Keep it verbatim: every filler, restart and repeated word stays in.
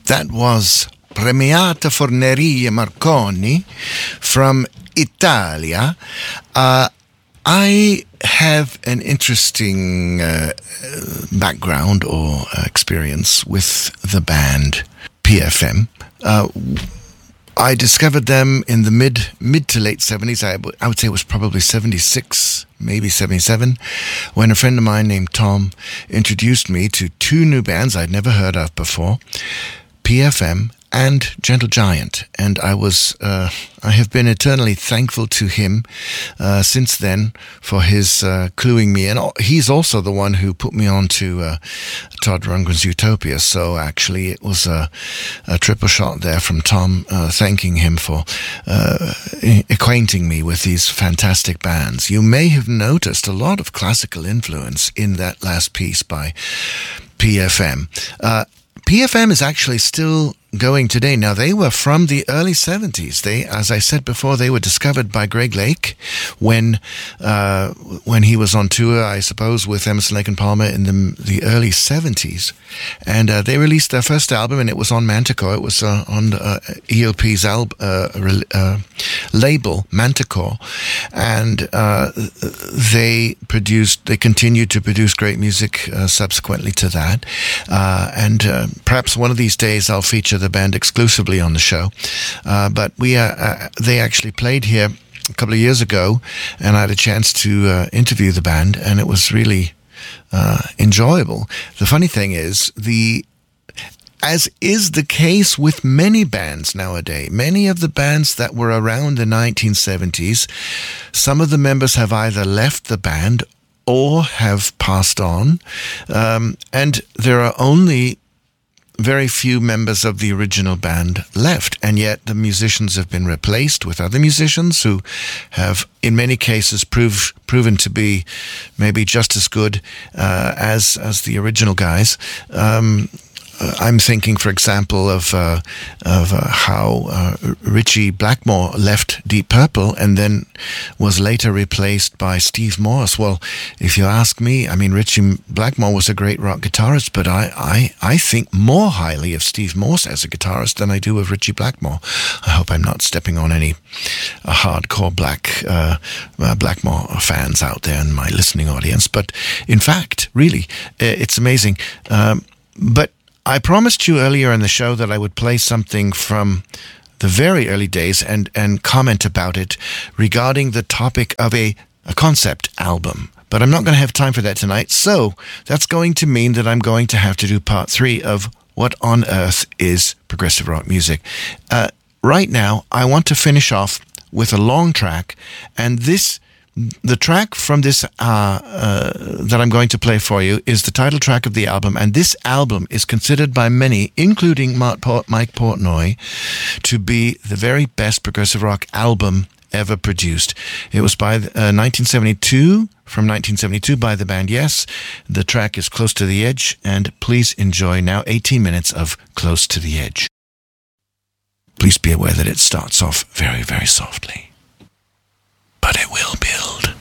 That was Premiata Forneria Marconi from Italia. Uh, I have an interesting uh, background or uh, experience with the band P F M. Uh, I discovered them in the mid mid to late seventies. I, w- I would say it was probably seventy-six, maybe seventy-seven, when a friend of mine named Tom introduced me to two new bands I'd never heard of before, P F M and Gentle Giant. And I was, uh, I have been eternally thankful to him uh, since then for his uh, cluing me in. He's also the one who put me on to uh, Todd Rundgren's Utopia. So actually it was a, a triple shot there from Tom, uh, thanking him for uh, acquainting me with these fantastic bands. You may have noticed a lot of classical influence in that last piece by P F M. Uh, P F M is actually still going today. Now, they were from the early seventies. They, as I said before, they were discovered by Greg Lake when uh, when he was on tour, I suppose, with Emerson, Lake and Palmer in the the early seventies. And uh, they released their first album, and it was on Manticore. It was uh, on uh, E L P's al- uh, uh, label, Manticore. And uh, they produced, they continued to produce great music uh, subsequently to that. Uh, and uh, perhaps one of these days I'll feature the band exclusively on the show. Uh, but we uh, uh, they actually played here a couple of years ago, and I had a chance to uh, interview the band, and it was really uh, enjoyable. The funny thing is, the as is the case with many bands nowadays, many of the bands that were around the nineteen seventies, some of the members have either left the band or have passed on, um, and there are only very few members of the original band left, and yet the musicians have been replaced with other musicians who have, in many cases, prove, proven to be maybe just as good uh, as as the original guys. Um, Uh, I'm thinking, for example, of uh, of uh, how uh, Ritchie Blackmore left Deep Purple and then was later replaced by Steve Morse. Well, if you ask me, I mean, Ritchie Blackmore was a great rock guitarist, but I, I, I think more highly of Steve Morse as a guitarist than I do of Ritchie Blackmore. I hope I'm not stepping on any uh, hardcore Black uh, uh, Blackmore fans out there in my listening audience. But in fact, really, it's amazing. Um, but I promised you earlier in the show that I would play something from the very early days and, and comment about it regarding the topic of a, a concept album. But I'm not going to have time for that tonight, so that's going to mean that I'm going to have to do part three of What on Earth is Progressive Rock Music. Uh, right now, I want to finish off with a long track, and this The track from this uh, uh, that I'm going to play for you is the title track of the album, and this album is considered by many, including Mike Portnoy, to be the very best progressive rock album ever produced. It was by uh, nineteen seventy-two, from nineteen seventy-two by the band Yes. The track is Close to the Edge, and please enjoy now eighteen minutes of Close to the Edge. Please be aware that it starts off very, very softly, but it will build.